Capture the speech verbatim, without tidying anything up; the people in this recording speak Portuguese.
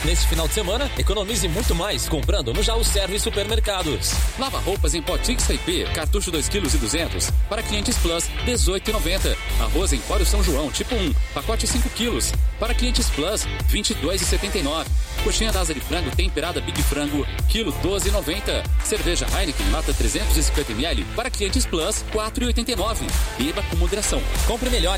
Neste final de semana, economize muito mais comprando no Jaú Serve Supermercados. Lava roupas em Potix I P, cartucho dois vírgula dois quilos. Para clientes Plus, dezoito reais e noventa centavos. Arroz Empório São João, tipo um, pacote cinco quilos. Para clientes Plus, vinte e dois reais e setenta e nove centavos. Coxinha da asa de frango temperada Big Frango, quilo doze reais e noventa centavos. Cerveja Heineken, lata trezentos e cinquenta mililitros. Para clientes Plus, quatro reais e oitenta e nove centavos. Beba com moderação. Compre melhor